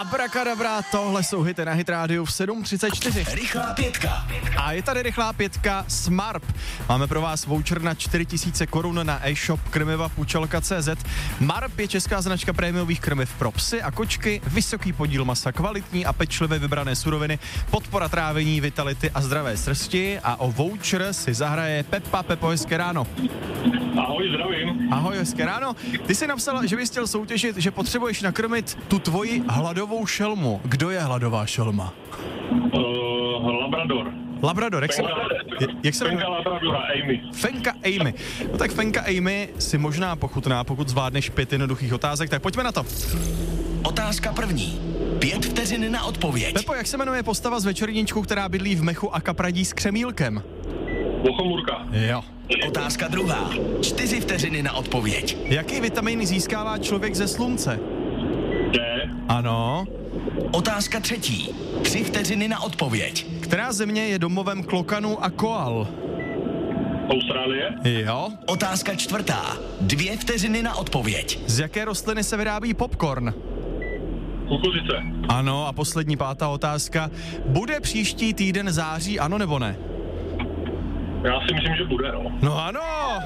Abrakadabra, tohle jsou hity na Hit Rádiu v 7.34. Rychlá pětka. A je tady rychlá pětka Smarp. Máme pro vás voucher na 4000 korun na e-shop krmivapučelka.cz. Marp je česká značka prémiových krmiv pro psy a kočky, vysoký podíl masa, kvalitní a pečlivě vybrané suroviny, podpora trávení, vitality a zdravé srsti. A o voucher si zahraje Pepa. Pepo, hezké ráno. Ahoj, zdravím. Ahoj, hezké ráno. Ty jsi napsala, že bys chtěl soutěžit, že potřebuješ nakrmit tu tvoji hladovou šelmu. Kdo je hladová šelma? Labrador. Labrador, jak se Fenka Labradora, Amy. Fenka Amy. No tak Fenka Amy si možná pochutná, pokud zvládneš 5 jednoduchých otázek, tak pojďme na to. Otázka první. 5 vteřin na odpověď. Pepo, jak se jmenuje postava z Večerníčku, která bydlí v mechu a kapradí s křemílkem? Bochomurka. Jo. Otázka druhá. 4 vteřiny na odpověď. Jaký vitamin získává člověk ze slunce? D. Ano. Otázka třetí. 3 vteřiny na odpověď. Která země je domovem klokanů a koal? Austrálie. Jo. Otázka čtvrtá. 2 vteřiny na odpověď. Z jaké rostliny se vyrábí popcorn? Kukuřice. Ano, a poslední 5. otázka. Bude příští týden září, ano nebo ne? Já si myslím, že bude, no. No ano!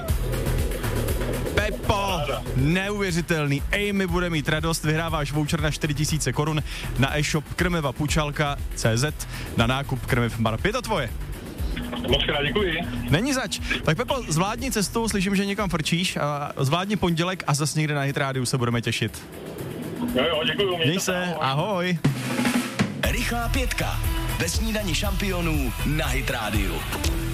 Pepo, neuvěřitelný. Amy bude mít radost, vyhráváš voucher na 4000 korun na e-shop krmivapučalka.cz na nákup krmiv Marp. Je to tvoje. Moc krát děkuji. Není zač. Tak Pepo, zvládni cestu, slyším, že někam frčíš, a zvládni pondělek a zas někde na Hit Rádiu se budeme těšit. Jo, děkuji. Měj se, ahoj. Rychlá pětka. Ve snídani šampionů na Hit Rádiu.